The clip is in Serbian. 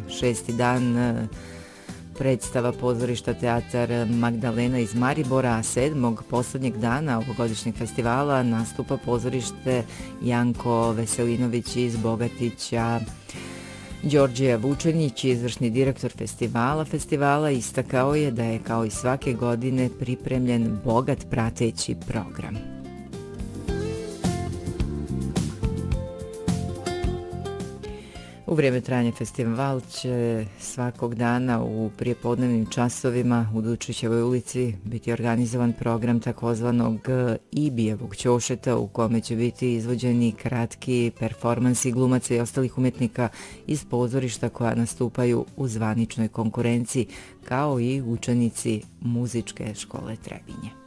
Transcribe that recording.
šesti dan predstava pozorišta Teatar Magdalena iz Maribora, a 7. posljednjeg dana ovogodišnjeg festivala nastupa pozorište Janko Veselinović iz Bogatića. Đorđe Vučenić, izvršni direktor festivala, istakao je da je kao i svake godine pripremljen bogat prateći program. U vrijeme trajanja festival će svakog dana u prijepodnevnim časovima u Dučićevoj ulici biti organizovan program takozvanog Ibijevog ćošeta u kome će biti izvođeni kratki performansi glumaca i ostalih umjetnika iz pozorišta koja nastupaju u zvaničnoj konkurenciji, kao i učenici muzičke škole Trebinje.